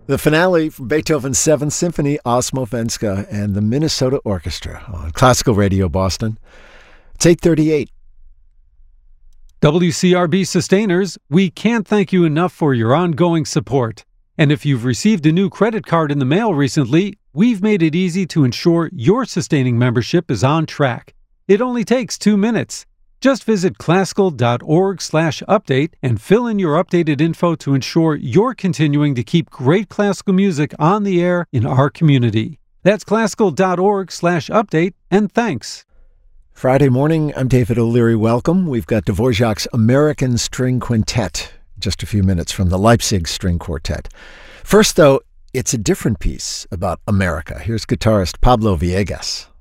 The finale from Beethoven's Seventh Symphony, Osmo Venska and the Minnesota Orchestra on Classical Radio Boston. It's 8:38. WCRB sustainers, we can't thank you enough for your ongoing support. And if you've received a new credit card in the mail recently, we've made it easy to ensure your sustaining membership is on track. It only takes 2 minutes. Just visit classical.org/update and fill in your updated info to ensure you're continuing to keep great classical music on the air in our community. That's classical.org/update, and thanks. Friday morning, I'm David O'Leary. Welcome. We've got Dvorak's American String Quintet, just a few minutes from the Leipzig String Quartet. First, though, it's a different piece about America. Here's guitarist Pablo Villegas.